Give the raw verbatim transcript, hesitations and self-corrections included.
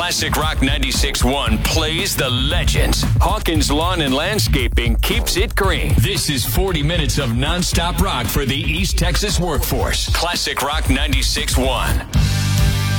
Classic Rock ninety-six point one plays the legends. Hawkins Lawn and Landscaping keeps it green. This is forty minutes of nonstop rock for the East Texas workforce. Classic Rock ninety-six point one.